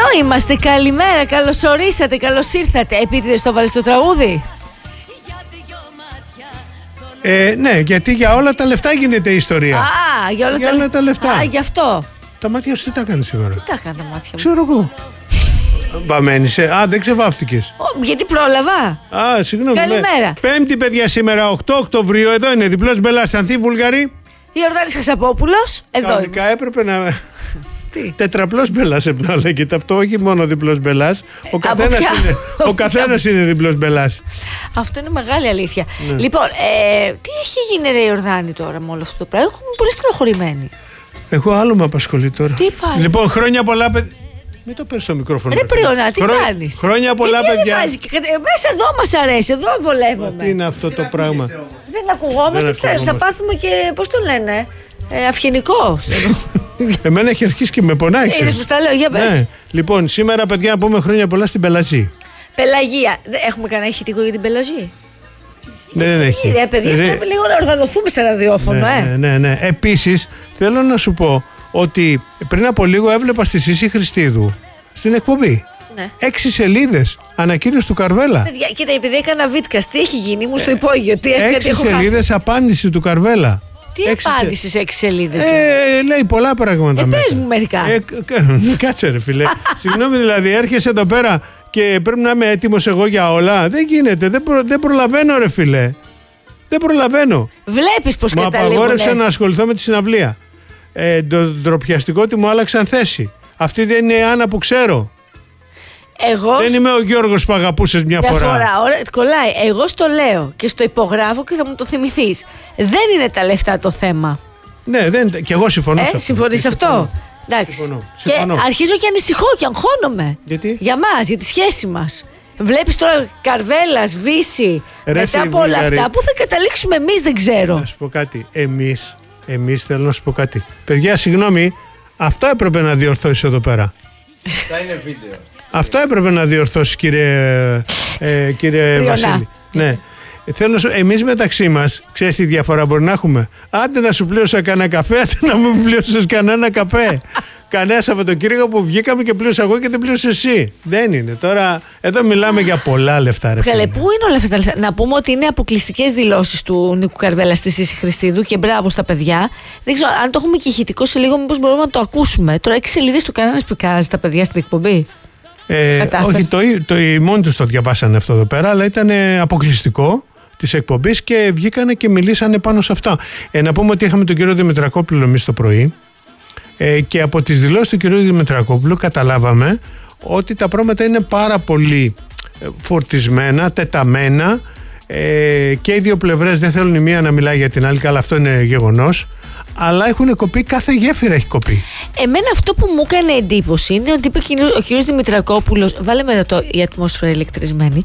είμαστε, καλημέρα, καλώς ορίσατε, καλώς ήρθατε. Επίτηδες το βάλες το τραγούδι? Ναι, γιατί για όλα τα λεφτά γίνεται η ιστορία. Για όλα τα λεφτά. Γι' αυτό. Τα μάτια σου τι τα έκανε σήμερα? Τι τα έκανε τα μάτια μου? Ξέρω εγώ. Μπαμένησε. Δεν ξεβάφτηκες. Γιατί πρόλαβα. Συγγνώμη. Καλημέρα. Πέμπτη, παιδιά, σήμερα 8 Οκτωβρίου. Εδώ είναι διπλός μπελάς Ανθή Βουλγαρή. Ιορδάνης Χασαπόπουλος. Εδώ κανονικά έπρεπε να. Τετραπλός μπελάς έπρεπε να λέγεται αυτό, όχι μόνο διπλός μπελάς. Ο καθένας είναι διπλός μπελάς. Αυτό είναι μεγάλη αλήθεια. Ναι. Λοιπόν, τι έχει γίνει ρε Ιορδάνη τώρα με όλο αυτό το πράγμα? Έχουμε πολύ στενοχωρημένοι. Εγώ άλλο με απασχολεί τώρα. Τι πάλι? Λοιπόν, χρόνια πολλά, παιδιά. Μην το παίρνεις στο μικρόφωνο. Ρε Πριονά, τι κάνεις? Χρόνια πολλά, παιδιά. Μέσα εδώ μας αρέσει, εδώ βολεύομαι. Τι είναι αυτό το πράγμα? Δεν ακουγόμαστε, θα πάθουμε και, πώς το λένε, αυγενικό. Εμένα έχει αρχίσει και με πονάει. Είδες πως τα λέω, για πες. Ναι. Λοιπόν, σήμερα, παιδιά, να πούμε χρόνια πολλά στην Πελαζή. Πελαγία. Έχουμε κανένα ηχητικό για την Πελαζή? Δεν έχει. Παιδιά, πρέπει λίγο να οργανωθούμε σε ραδιόφωνο, Ναι. Επίσης, θέλω να σου πω ότι πριν από λίγο έβλεπα στη Σύση Χριστίδου στην εκπομπή. Ναι. 6 σελίδες ανακοίνωση του Καρβέλα. Παιδιά, κοίτα, επειδή έκανα βίντκας, τι έχει γίνει, ήμουν στο υπόγειο. 6 σελίδες απάντηση του Καρβέλα. Τι απάντησε σε 6 σελίδες? Λέει πολλά πράγματα. Πες μου μερικά. Κάτσε ρε φίλε. Συγγνώμη, δηλαδή έρχεσαι εδώ πέρα και πρέπει να είμαι έτοιμος εγώ για όλα. Δεν γίνεται, δεν προλαβαίνω ρε φίλε. Δεν προλαβαίνω. Βλέπεις πως καταλήγουν. Μου απαγόρευσε να ασχοληθώ με τη συναυλία. Το ντροπιαστικό ότι μου άλλαξαν θέση. Αυτή δεν είναι η Άννα που ξέρω. Δεν είμαι ο Γιώργος που αγαπούσες μια φορά. Ωραία, κολλάει. Εγώ στο λέω και στο υπογράφω και θα μου το θυμηθείς. Δεν είναι τα λεφτά το θέμα. Ναι, και εγώ συμφωνώ σε αυτό. Συμφωνείς σε αυτό? Εντάξει. Συμφωνώ. Και αρχίζω και ανησυχώ και αγχώνομαι. Γιατί? Για μας, για τη σχέση μας. Βλέπεις τώρα Καρβέλας, Βύση, μετά από όλα αυτά. Πού θα καταλήξουμε εμείς, δεν ξέρω. Να σου πω κάτι. Εμείς θέλω να σου πω κάτι. Παιδιά, συγγνώμη, αυτά έπρεπε να διορθώσεις εδώ πέρα. Αυτά είναι βίντεο. Αυτά έπρεπε να διορθώσεις, κύριε Βασίλη. Ναι. Θέλω εμείς μεταξύ μας, ξέρεις τι διαφορά μπορεί να έχουμε? Άντε να σου πλήρωσα κανένα καφέ, άντε να μην πλήρωσες κανένα καφέ. Κανένα Σαββατοκύριακο που βγήκαμε και πλήρωσα εγώ και δεν πλήρωσες εσύ. Δεν είναι. Τώρα εδώ μιλάμε για πολλά λεφτά. Καλέ, πού είναι όλα αυτά τα λεφτά? Να πούμε ότι είναι αποκλειστικές δηλώσεις του Νίκου Καρβέλα στη Σύση Χριστίδου και μπράβο στα παιδιά. Δεν ξέρω αν το έχουμε και ηχητικό σε λίγο, μήπως μπορούμε να το ακούσουμε. Τώρα 6 σελίδες του κανένας πικάζει τα παιδιά στην εκπομπή. Όχι, μόνοι τους το διαβάσανε αυτό εδώ πέρα, αλλά ήταν αποκλειστικό της εκπομπής και βγήκανε και μιλήσανε πάνω σε αυτά. Να πούμε ότι είχαμε τον κύριο Δημητρακόπουλο εμείς το πρωί και από τις δηλώσεις του κυρίου Δημητρακόπουλου καταλάβαμε ότι τα πράγματα είναι πάρα πολύ φορτισμένα, τεταμένα και οι δύο πλευρές δεν θέλουν η μία να μιλάει για την άλλη, καλά αυτό είναι γεγονός, αλλά έχουν κοπεί, κάθε γέφυρα έχει κοπεί. Εμένα αυτό που μου έκανε εντύπωση είναι ότι είπε ο κύριος Δημητρακόπουλος, βάλε μετά η ατμόσφαιρα ηλεκτρισμένη,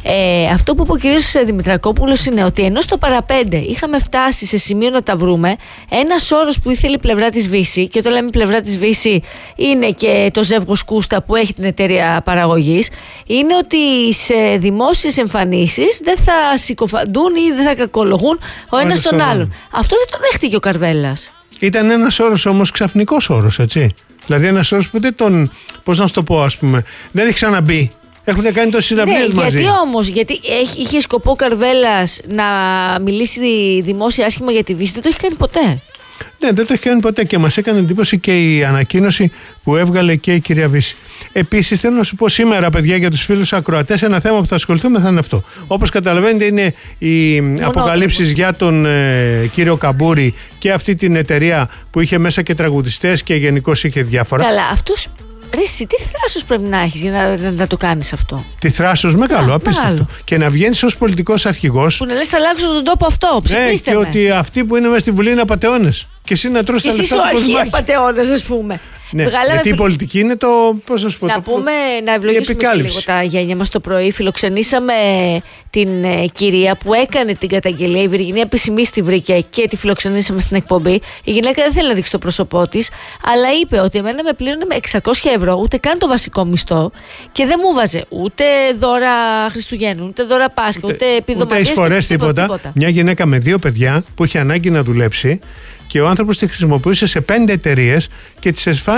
αυτό που είπε ο κύριος Δημητρακόπουλος είναι ότι ενώ στο παραπέντε είχαμε φτάσει σε σημείο να τα βρούμε, ένας όρος που ήθελε η πλευρά της Βύση, και όταν λέμε πλευρά της Βύση είναι και το ζεύγος Κούστα που έχει την εταιρεία παραγωγής, είναι ότι σε δημόσιες εμφανίσεις δεν θα συκοφαντούν ή δεν θα κακολογούν ο ένας τον άλλον. Αυτό δεν το δέχτηκε ο Καρβέλας. Ήταν ένας όρος όμως ξαφνικός όρος, έτσι. Δηλαδή ένας όρος που δεν τον, πώς να σου το πω, ας πούμε, δεν έχει ξαναμπεί. Έχουν κάνει τόσες συναυλίες μαζί. Γιατί όμως, γιατί είχε σκοπό ο Καρβέλας να μιλήσει δημόσια άσχημα για τη Βύση, δεν το έχει κάνει ποτέ. Ναι, δεν το έχει κάνει ποτέ και μας έκανε εντύπωση και η ανακοίνωση που έβγαλε και η κυρία Βύση. Επίσης, θέλω να σου πω σήμερα, παιδιά, για τους φίλους ακροατές, ένα θέμα που θα ασχοληθούμε θα είναι αυτό. Όπως καταλαβαίνετε, είναι οι αποκαλύψεις για τον κύριο Καμπούρη και αυτή την εταιρεία που είχε μέσα και τραγουδιστές και γενικώς είχε διάφορα. Καλά, αυτός. Ρε εσύ, τι θράσος πρέπει να έχεις για να το κάνεις αυτό? Τι θράσος? Μεγάλο, απίστευτο. Και να βγαίνεις ως πολιτικός αρχηγός. Που να λες θα αλλάξω τον τόπο αυτό, ψηφίστε και ότι αυτοί που είναι μέσα στη Βουλή είναι απατεώνες. Και εσύ να τρως τα λεφτά του κόσμου. Και εσείς όχι απατεώνες, ας πούμε. Ναι, γιατί η πολιτική είναι το. Πώς να σου πω, να ευλογήσουμε λίγο τα γένια μας το πρωί. Φιλοξενήσαμε την κυρία που έκανε την καταγγελία. Η Βυργινία Πισημής τη βρήκε και τη φιλοξενήσαμε στην εκπομπή. Η γυναίκα δεν θέλει να δείξει το πρόσωπό της, αλλά είπε ότι εμένα με πλήρωνε με 600 ευρώ, ούτε καν το βασικό μισθό, και δεν μου βάζε ούτε δώρα Χριστουγέννων, ούτε δώρα Πάσχα, ούτε επιδομαρίες. Ούτε εισφορές, τίποτα. Μια γυναίκα με 2 παιδιά που είχε ανάγκη να δουλέψει. Και ο άνθρωπος τη χρησιμοποιούσε σε 5 εταιρείες και της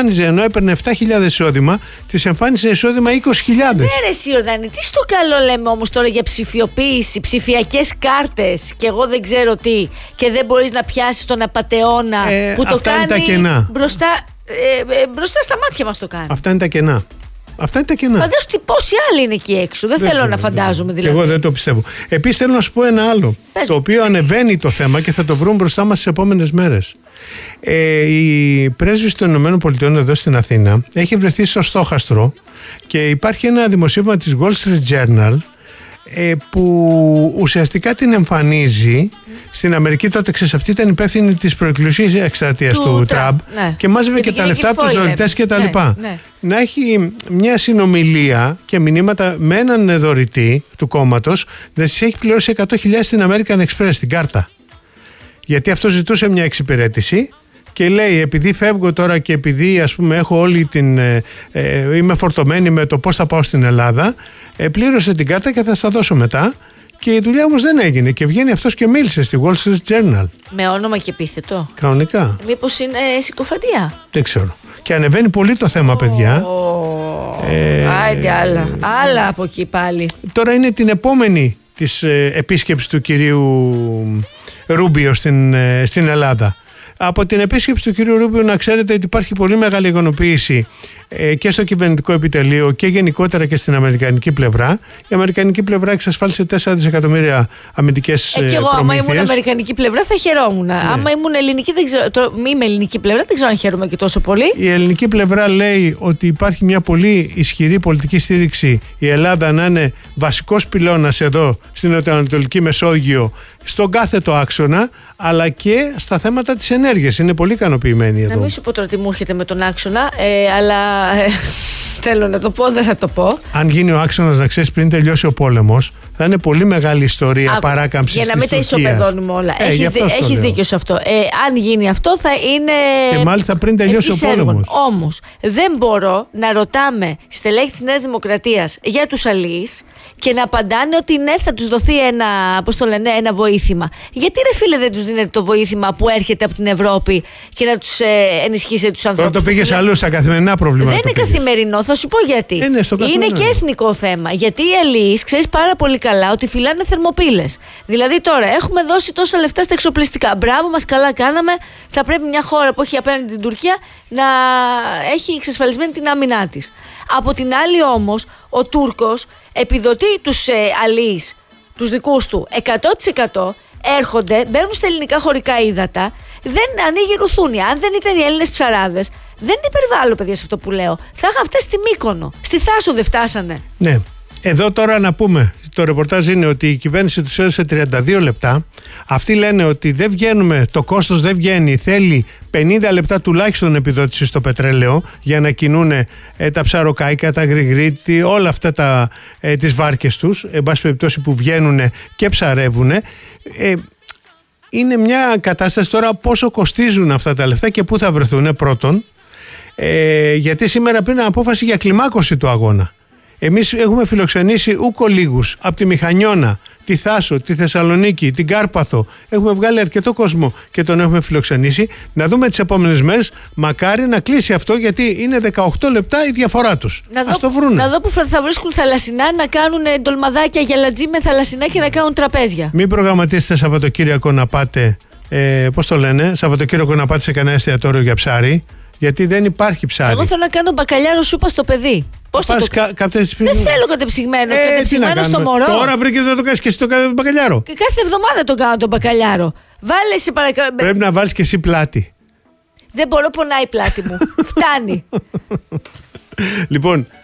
εμφάνιζε, ενώ έπαιρνε 7.000 εισόδημα, της εμφάνιζε εισόδημα 20.000. Ναι, ρε Ιορδάνη, τι στο καλό λέμε όμως τώρα για ψηφιοποίηση, ψηφιακές κάρτες και εγώ δεν ξέρω τι, και δεν μπορείς να πιάσεις τον απατεώνα που το κάνει τα κενά. Μπροστά στα μάτια μας το κάνει. Αυτά είναι τα κενά. Φαντάζομαι ότι πόσοι άλλοι είναι εκεί έξω. Δεν θέλω να φαντάζομαι δηλαδή. Και εγώ δεν το πιστεύω. Επίσης θέλω να σου πω ένα άλλο, το οποίο ανεβαίνει το θέμα και θα το βρούμε μπροστά μας τις επόμενες μέρες. Η πρέσβης των ΗΠΑ εδώ στην Αθήνα έχει βρεθεί στο στόχαστρο και υπάρχει ένα δημοσίευμα της Wall Street Journal που ουσιαστικά την εμφανίζει στην Αμερική. Τότε, ξέρεις, αυτή ήταν υπεύθυνη της προεκλογικής εκστρατείας του Τραμπ, ναι. Και μάζευε και τα λεφτά από τους δωρητές και τα λοιπά. Ναι. Να έχει μια συνομιλία και μηνύματα με έναν δωρητή του κόμματος, να της έχει πληρώσει 100.000 στην American Express, την κάρτα. Γιατί αυτό ζητούσε μια εξυπηρέτηση και λέει, επειδή φεύγω τώρα και επειδή ας πούμε έχω όλη την είμαι φορτωμένη με το πώς θα πάω στην Ελλάδα, πλήρωσε την κάρτα και θα στα δώσω μετά. Και η δουλειά όμως δεν έγινε και βγαίνει αυτός και μίλησε στη Wall Street Journal. Με όνομα και επίθετο. Κανονικά. Μήπως είναι συκοφαντία? Δεν ξέρω. Και ανεβαίνει πολύ το θέμα, παιδιά. Άιντε άλλα από εκεί πάλι. Τώρα είναι την επόμενη της επίσκεψης του κυρίου Ρούμπιο στην Ελλάδα. Από την επίσκεψη του κυρίου Ρούμπιο να ξέρετε ότι υπάρχει πολύ μεγάλη ικανοποίηση και στο κυβερνητικό επιτελείο και γενικότερα και στην αμερικανική πλευρά. Η αμερικανική πλευρά εξασφάλισε 4 δισεκατομμύρια αμυντικές προμήθειες. Και εγώ άμα ήμουν αμερικανική πλευρά θα χαιρόμουν. Ναι. Άμα ήμουν ελληνική, δεν ξέρω, μη είμαι ελληνική πλευρά, δεν ξέρω αν χαίρομαι και τόσο πολύ. Η ελληνική πλευρά λέει ότι υπάρχει μια πολύ ισχυρή πολιτική στήριξη η Ελλάδα να είναι βασικός πυλώνας εδώ στην Νοτιοανατολική Μεσόγειο, στον κάθετο άξονα, αλλά και στα θέματα της ενέργειας. Είναι πολύ ικανοποιημένοι εδώ. Να μην σου πω τώρα τι μου έρχεται με τον άξονα, αλλά θέλω να το πω, δεν θα το πω. Αν γίνει ο άξονας, να ξέρεις, πριν τελειώσει ο πόλεμος, θα είναι πολύ μεγάλη ιστορία παράκαμψης της Τουρκίας. Για να μην τα ισοπεδώνουμε όλα. Έχεις δίκιο σε αυτό. Αν γίνει αυτό θα είναι. Και μάλιστα πριν τελειώσει ο πόλεμος. Όμως δεν μπορώ να ρωτάμε στελέχη της Νέας Δημοκρατίας για τους αλείς και να απαντάνε ότι ναι, θα τους δοθεί ένα βοήθημα. Γιατί ρε φίλε δεν τους δίνετε το βοήθημα που έρχεται από την Ευρώπη και να τους ενισχύσετε τους ανθρώπους? Τώρα το πήγες αλλού στα καθημερινά προβλήματα. Δεν είναι καθημερινό, θα σου πω γιατί. Είναι και εθνικό θέμα. Γιατί οι αλείς, ξέρεις πάρα πολύ καλά ότι φυλάνε θερμοπύλες. Δηλαδή τώρα έχουμε δώσει τόσα λεφτά στα εξοπλιστικά. Μπράβο μας, καλά κάναμε. Θα πρέπει μια χώρα που έχει απέναντι την Τουρκία να έχει εξασφαλισμένη την άμυνά της. Από την άλλη όμως, ο Τούρκος επιδοτεί τους αλείς, τους δικούς του, 100%. Έρχονται, μπαίνουν στα ελληνικά χωρικά ύδατα, δεν ανοίγει ρουθούνη. Αν δεν ήταν οι Έλληνες ψαράδες, δεν υπερβάλλω, παιδιά, σε αυτό που λέω. Θα είχαν φτάσει στη Μύκονο. Στη Θάσο δεν φτάσανε. Ναι. Εδώ τώρα να πούμε, το ρεπορτάζ είναι ότι η κυβέρνηση τους έδωσε 32 λεπτά. Αυτοί λένε ότι δεν βγαίνουμε, το κόστος δεν βγαίνει, θέλει 50 λεπτά τουλάχιστον επιδότηση στο πετρέλαιο για να κινούν τα ψαροκάικα, τα γρηγρίτη, όλα αυτά τις βάρκες τους, εν πάση περιπτώσει, που βγαίνουν και ψαρεύουν. Είναι μια κατάσταση τώρα πόσο κοστίζουν αυτά τα λεφτά και πού θα βρεθούν πρώτον, γιατί σήμερα πήρε απόφαση για κλιμάκωση του αγώνα. Εμείς έχουμε φιλοξενήσει ούκο λίγους από τη Μηχανιώνα, τη Θάσο, τη Θεσσαλονίκη, την Κάρπαθο. Έχουμε βγάλει αρκετό κόσμο και τον έχουμε φιλοξενήσει. Να δούμε τις επόμενες μέρες, μακάρι να κλείσει αυτό, γιατί είναι 18 λεπτά η διαφορά τους. Ας το βρούνε. Να δω που θα βρίσκουν θαλασσινά να κάνουν ντολμαδάκια για λατζί με θαλασσινά και να κάνουν τραπέζια. Μην προγραμματίσετε Σαββατοκύριακο να πάτε, πώς το λένε, Σαββατοκύριακο να πάτε σε κανένα εστιατόριο για ψάρι. Γιατί δεν υπάρχει ψάρι. Εγώ θέλω να κάνω μπακαλιάρο σούπα στο παιδί. Πώς θα το Δεν θέλω κατεψυγμένο. Κατεψυγμένο στο μωρό. Τώρα βρήκες να το κάνεις και εσύ το μπακαλιάρο. Και κάθε εβδομάδα το κάνω το μπακαλιάρο. Βάλε σε παρακαλώ. Πρέπει να βάλεις και εσύ πλάτη. Δεν μπορώ, πονάει η πλάτη μου. Φτάνει. Λοιπόν,